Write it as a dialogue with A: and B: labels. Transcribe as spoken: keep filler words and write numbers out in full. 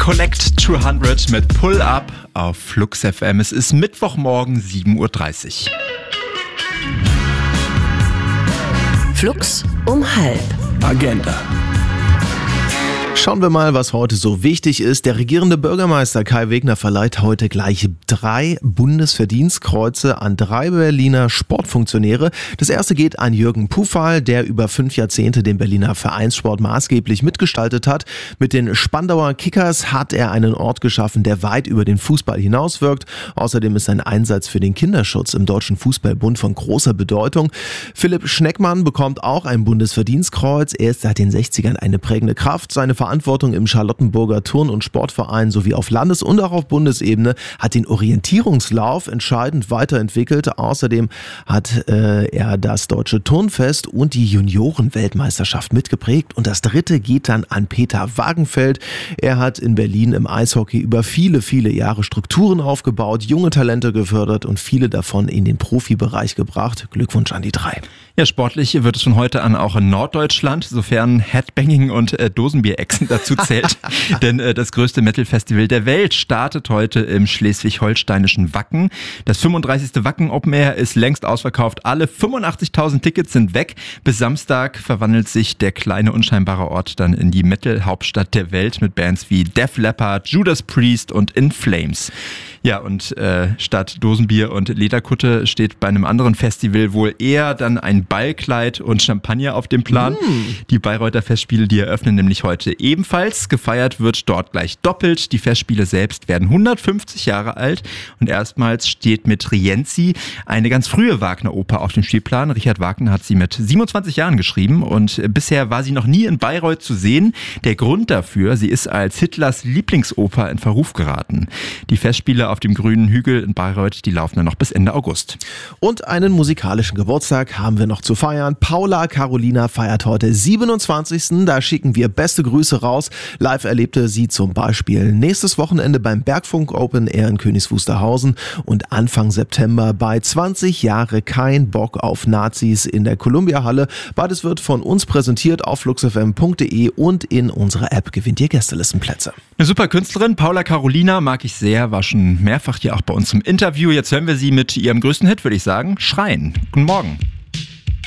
A: Collect zweihundert mit Pull Up auf Flux F M. Es ist Mittwochmorgen, sieben Uhr dreißig.
B: Flux um halb.
C: Agenda. Schauen wir mal, was heute so wichtig ist. Der regierende Bürgermeister Kai Wegner verleiht heute gleich drei Bundesverdienstkreuze an drei Berliner Sportfunktionäre. Das erste geht an Jürgen Pufal, der über fünf Jahrzehnte den Berliner Vereinssport maßgeblich mitgestaltet hat. Mit den Spandauer Kickers hat er einen Ort geschaffen, der weit über den Fußball hinauswirkt. Außerdem ist sein Einsatz für den Kinderschutz im Deutschen Fußballbund von großer Bedeutung. Philipp Schneckmann bekommt auch ein Bundesverdienstkreuz. Er ist seit den sechzigern eine prägende Kraft. Seine Verantwortung im Charlottenburger Turn- und Sportverein sowie auf Landes- und auch auf Bundesebene hat den Orientierungslauf entscheidend weiterentwickelt. Außerdem hat äh, er das Deutsche Turnfest und die Juniorenweltmeisterschaft mitgeprägt. Und das dritte geht dann an Peter Wagenfeld. Er hat in Berlin im Eishockey über viele, viele Jahre Strukturen aufgebaut, junge Talente gefördert und viele davon in den Profibereich gebracht. Glückwunsch an die drei.
A: Ja, sportlich wird es von heute an auch in Norddeutschland, sofern Headbanging und äh, Dosenbier-Echsen dazu zählt. Denn äh, das größte Metal-Festival der Welt startet heute im schleswig-holsteinischen Wacken. Das fünfunddreißigste Wacken Open Air ist längst ausverkauft. Alle fünfundachtzigtausend Tickets sind weg. Bis Samstag verwandelt sich der kleine, unscheinbare Ort dann in die Metal-Hauptstadt der Welt mit Bands wie Def Leppard, Judas Priest und In Flames. Ja, und äh, statt Dosenbier und Lederkutte steht bei einem anderen Festival wohl eher dann ein Ballkleid und Champagner auf dem Plan. Mm. Die Bayreuther Festspiele, die eröffnen nämlich heute ebenfalls. Gefeiert wird dort gleich doppelt. Die Festspiele selbst werden hundertfünfzig Jahre alt und erstmals steht mit Rienzi eine ganz frühe Wagner-Oper auf dem Spielplan. Richard Wagner hat sie mit siebenundzwanzig Jahren geschrieben und bisher war sie noch nie in Bayreuth zu sehen. Der Grund dafür, sie ist als Hitlers Lieblingsoper in Verruf geraten. Die Festspiele auf dem grünen Hügel in Bayreuth, die laufen dann noch bis Ende August.
C: Und einen musikalischen Geburtstag haben wir noch zu feiern. Paula Carolina feiert heute siebenundzwanzigsten Da schicken wir beste Grüße raus. Live erlebte sie zum Beispiel nächstes Wochenende beim Bergfunk Open Air in Königs Wusterhausen und Anfang September bei zwanzig Jahre kein Bock auf Nazis in der Columbia-Halle. Beides wird von uns präsentiert auf fluxfm punkt de und in unserer App gewinnt ihr Gästelistenplätze.
A: Eine super Künstlerin, Paula Carolina, mag ich sehr, war schon mehrfach hier auch bei uns im Interview. Jetzt hören wir sie mit ihrem größten Hit, würde ich sagen, Schreien. Guten Morgen.